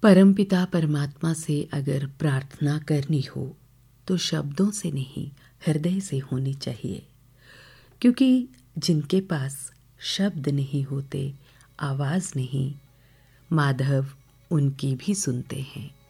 परमपिता परमात्मा से अगर प्रार्थना करनी हो तो शब्दों से नहीं, हृदय से होनी चाहिए, क्योंकि जिनके पास शब्द नहीं होते, आवाज़ नहीं, माधव उनकी भी सुनते हैं।